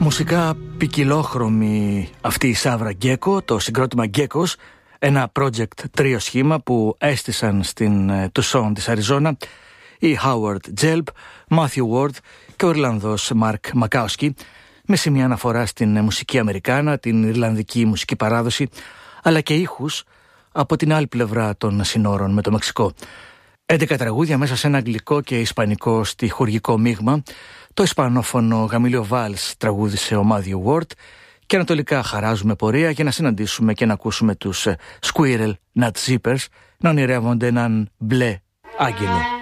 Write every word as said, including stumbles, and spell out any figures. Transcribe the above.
Μουσικά ποικιλόχρωμη αυτή η Σάβρα Γκέκο, το συγκρότημα Γκέκος, ένα project τρίο σχήμα που έστησαν στην Τουσόν της Αριζόνα οι Howard Gelb, Matthew Ward και ο Ιρλανδός Mark Makowski, με σημεία αναφορά στην μουσική Αμερικάνα, την Ιρλανδική μουσική παράδοση, αλλά και ήχους από την άλλη πλευρά των συνόρων με το Μεξικό. έντεκα τραγούδια μέσα σε ένα αγγλικό και ισπανικό στιχουργικό μείγμα. Το ισπανόφωνο γαμήλιο Βάλς τραγούδισε ο Matthew Ward και ανατολικά χαράζουμε πορεία για να συναντήσουμε και να ακούσουμε τους Squirrel Nut Zippers να ονειρεύονται έναν μπλε άγγελο.